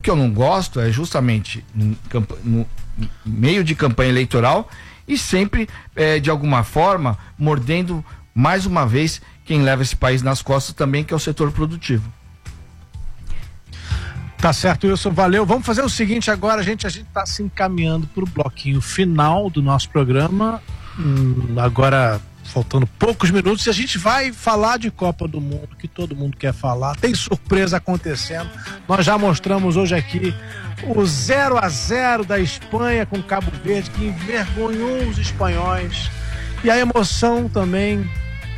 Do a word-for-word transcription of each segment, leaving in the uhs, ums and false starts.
que eu não gosto é justamente no, no meio de campanha eleitoral e sempre, é, de alguma forma, mordendo mais uma vez quem leva esse país nas costas também, que é o setor produtivo. Tá certo, Wilson, valeu. Vamos fazer o seguinte agora, a gente a gente tá se encaminhando para o bloquinho final do nosso programa. Hum, agora, faltando poucos minutos, e a gente vai falar de Copa do Mundo, que todo mundo quer falar. Tem surpresa acontecendo. Nós já mostramos hoje aqui o zero a zero da Espanha com Cabo Verde, que envergonhou os espanhóis. E a emoção também,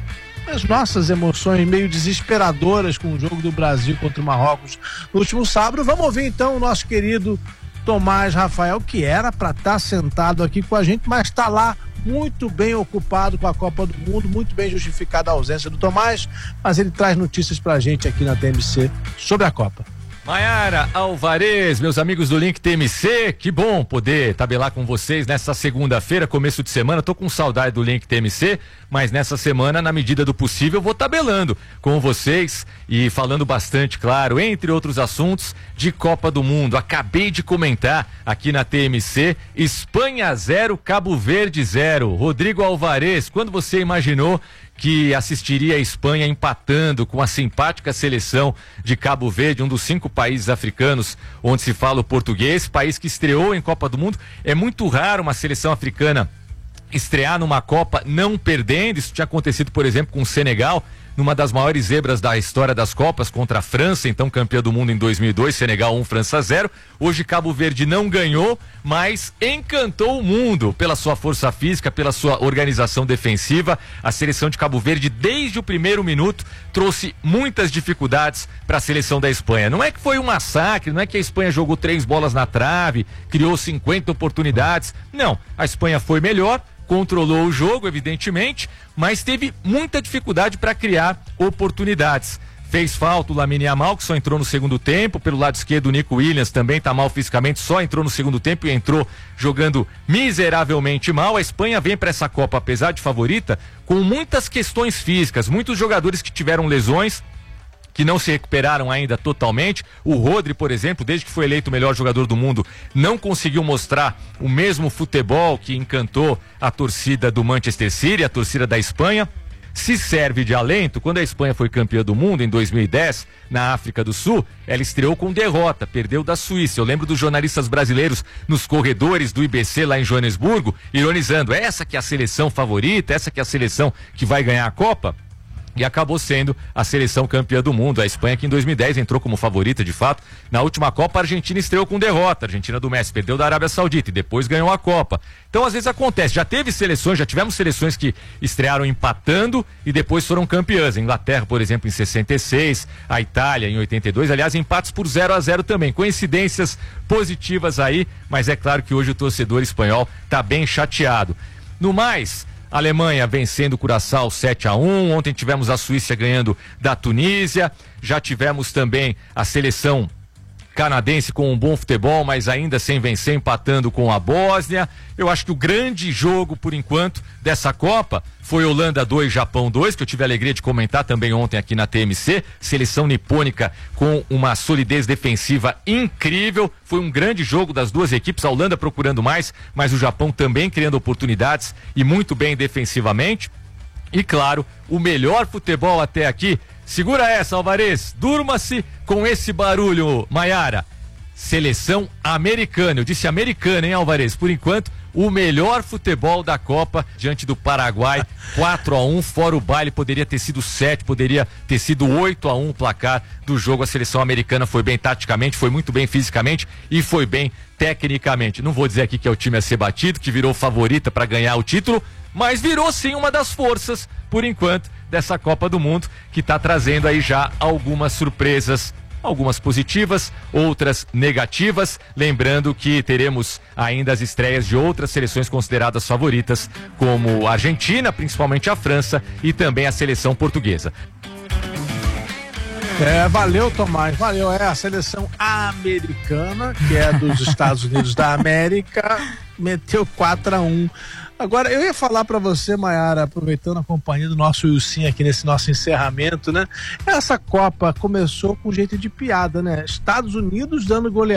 as nossas emoções meio desesperadoras com o jogo do Brasil contra o Marrocos no último sábado. Vamos ouvir então o nosso querido Tomás Rafael, que era para estar sentado aqui com a gente, mas está lá muito bem ocupado com a Copa do Mundo, muito bem justificada a ausência do Tomás, mas ele traz notícias pra gente aqui na T M C sobre a Copa. Maiara, Alvarez, meus amigos do Link T M C, que bom poder tabelar com vocês nessa segunda-feira, começo de semana. Tô com saudade do Link T M C, mas nessa semana, na medida do possível, vou tabelando com vocês e falando bastante, claro, entre outros assuntos, de Copa do Mundo. Acabei de comentar aqui na T M C, Espanha zero, Cabo Verde zero. Rodrigo Alvarez, quando você imaginou que assistiria a Espanha empatando com a simpática seleção de Cabo Verde, um dos cinco países africanos onde se fala o português, país que estreou em Copa do Mundo? É muito raro uma seleção africana estrear numa Copa não perdendo. Isso tinha acontecido, por exemplo, com o Senegal, numa das maiores zebras da história das Copas, contra a França, então campeã do mundo em dois mil e dois, Senegal um, França zero. Hoje Cabo Verde não ganhou, mas encantou o mundo pela sua força física, pela sua organização defensiva. A seleção de Cabo Verde, desde o primeiro minuto, trouxe muitas dificuldades para a seleção da Espanha. Não é que foi um massacre, não é que a Espanha jogou três bolas na trave, criou cinquenta oportunidades. Não, a Espanha foi melhor, controlou o jogo, evidentemente, mas teve muita dificuldade para criar oportunidades. Fez falta o Lamine Yamal, que só entrou no segundo tempo. Pelo lado esquerdo, o Nico Williams também está mal fisicamente, só entrou no segundo tempo e entrou jogando miseravelmente mal. A Espanha vem para essa Copa, apesar de favorita, com muitas questões físicas, muitos jogadores que tiveram lesões, que não se recuperaram ainda totalmente. O Rodri, por exemplo, desde que foi eleito o melhor jogador do mundo, não conseguiu mostrar o mesmo futebol que encantou a torcida do Manchester City, a torcida da Espanha. Se serve de alento, quando a Espanha foi campeã do mundo em dois mil e dez, na África do Sul, ela estreou com derrota, perdeu da Suíça. Eu lembro dos jornalistas brasileiros nos corredores do I B C lá em Joanesburgo, ironizando, essa que é a seleção favorita, essa que é a seleção que vai ganhar a Copa. E acabou sendo a seleção campeã do mundo. A Espanha, que em dois mil e dez entrou como favorita de fato. Na última Copa, a Argentina estreou com derrota. A Argentina do Messi perdeu da Arábia Saudita e depois ganhou a Copa. Então, às vezes acontece. Já teve seleções, já tivemos seleções que estrearam empatando e depois foram campeãs. A Inglaterra, por exemplo, em sessenta e seis, a Itália em oitenta e dois. Aliás, empates por zero a zero também. Coincidências positivas aí, mas é claro que hoje o torcedor espanhol está bem chateado. No mais, Alemanha vencendo o Curaçao sete a um, ontem tivemos a Suíça ganhando da Tunísia, já tivemos também a seleção canadense com um bom futebol, mas ainda sem vencer, empatando com a Bósnia. Eu acho que o grande jogo, por enquanto, dessa Copa foi Holanda dois, Japão dois, que eu tive a alegria de comentar também ontem aqui na T M C. Seleção nipônica com uma solidez defensiva incrível. Foi um grande jogo das duas equipes, a Holanda procurando mais, mas o Japão também criando oportunidades e muito bem defensivamente. E claro, o melhor futebol até aqui. Segura essa, Alvarez, durma-se com esse barulho, Maiara. Seleção americana, eu disse americana, hein, Alvarez? Por enquanto, o melhor futebol da Copa diante do Paraguai, quatro a um, fora o baile, poderia ter sido sete, poderia ter sido oito a um o placar do jogo. A seleção americana foi bem taticamente, foi muito bem fisicamente e foi bem tecnicamente. Não vou dizer aqui que é o time a ser batido, que virou favorita para ganhar o título, mas virou sim uma das forças, por enquanto, dessa Copa do Mundo, que está trazendo aí já algumas surpresas, algumas positivas, outras negativas. Lembrando que teremos ainda as estreias de outras seleções consideradas favoritas, como a Argentina, principalmente a França e também a seleção portuguesa. É, valeu, Tomás, valeu. É a seleção americana, que é dos Estados Unidos da América, meteu quatro a um. Agora, eu ia falar pra você, Maiara, aproveitando a companhia do nosso Wilson aqui nesse nosso encerramento, né? Essa Copa começou com jeito de piada, né? Estados Unidos dando goleada